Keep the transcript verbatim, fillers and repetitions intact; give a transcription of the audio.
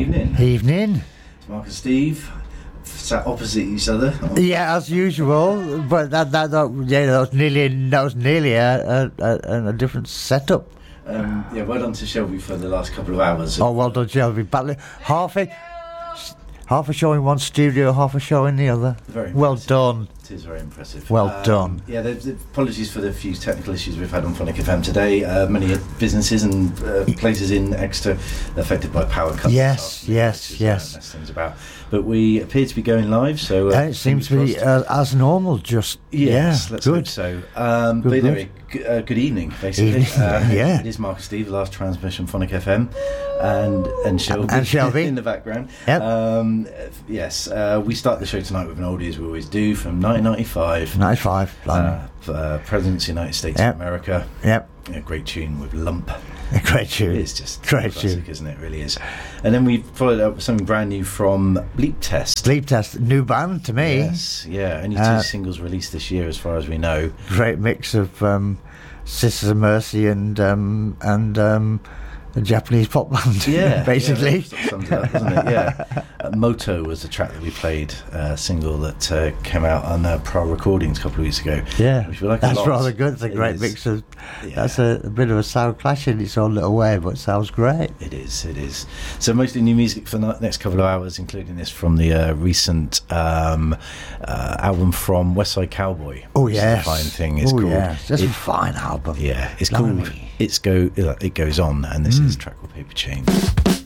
Evening. Evening. It's Mark and Steve sat opposite each other. Yeah, as usual. But that that, that yeah, that was nearly that was nearly a a, a, a different setup. Um, yeah, well done to Shelby for the last couple of hours. Oh, well done, Shelby. Battling half a half a show in one studio, half a show in the other. Very well impressive. done. It is very impressive. Well um, done. Yeah, the, the, apologies for the few technical issues we've had on Phonic F M today. Uh, many businesses and uh, places in Exeter affected by power cuts. Yes, yes, which is, yes. Uh, mess things about. But we appear to be going live, so uh, Uh, it seems to be uh, as normal. Just yes, yeah, let's good. hope so. Um, Good, but good. anyway, g- uh, good evening, basically. Evening, Uh, yeah. It is Mark and Steve, the last transmission Phonic F M, and and Shelby, And Shelby. in the background. Yep. Um, yes, uh, we start the show tonight with an oldie, as we always do, from nineteen ninety-five. ninety-five. Uh, uh, Presidents of the United States Yep. of America. Yep. A great tune with Lump. A great tune. It's just Great classic, tune. isn't it? It really is. And then we followed up with something brand new from Bleep Test. Sleep Test, new band to me. Yes, yeah. Only two Uh, singles released this year, as far as we know. Great mix of um, Sisters of Mercy and um, and um, a Japanese pop band. Yeah, basically. yeah, that sort of sums it up, doesn't it? Yeah. Uh, Moto was the track that we played, uh, single that uh, came out on uh, Pro Recordings a couple of weeks ago. Yeah, which we like a that's lot. rather good. It's a It great is. mix of. Yeah. That's a, a bit of a sound clash in its own little way, but it sounds great. It is, it is. So mostly new music for the next couple of hours, including this from the uh, recent um, uh, album from West Side Cowboy. Oh which is a yes, fine thing. It's oh called. yes, that's a It- fine album. yeah, it's Blimey. called. It's go. It goes on, and this Mm. is a track called Paper Chains.